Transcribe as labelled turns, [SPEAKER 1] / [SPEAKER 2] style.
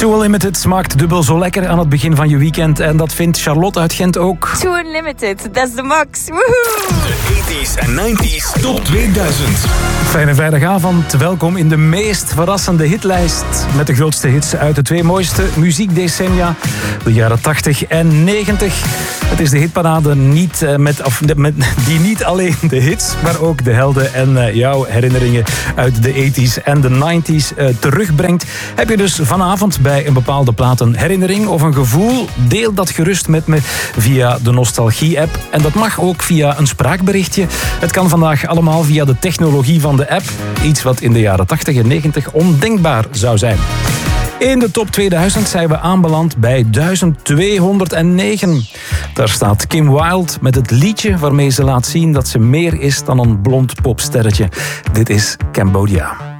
[SPEAKER 1] Too Unlimited smaakt dubbel zo lekker aan het begin van je weekend. En dat vindt Charlotte uit Gent ook.
[SPEAKER 2] Too Unlimited, that's the max. Woehoe!
[SPEAKER 3] De 80s en 90s Top 2000.
[SPEAKER 1] Fijne vrijdagavond. Welkom in de meest verrassende hitlijst. Met de grootste hits uit de twee mooiste muziekdecennia. De jaren 80 en 90. Het is de hitparade die niet alleen de hits, maar ook de helden en jouw herinneringen uit de 80s en de 90s terugbrengt. Heb je dus vanavond bij een bepaalde plaat een herinnering of een gevoel? Deel dat gerust met me via de Nostalgie-app. En dat mag ook via een spraakberichtje. Het kan vandaag allemaal via de technologie van de app. Iets wat in de jaren 80 en 90 ondenkbaar zou zijn. In de top 2000 zijn we aanbeland bij 1209. Daar staat Kim Wilde met het liedje waarmee ze laat zien dat ze meer is dan een blond popsterretje. Dit is Cambodia.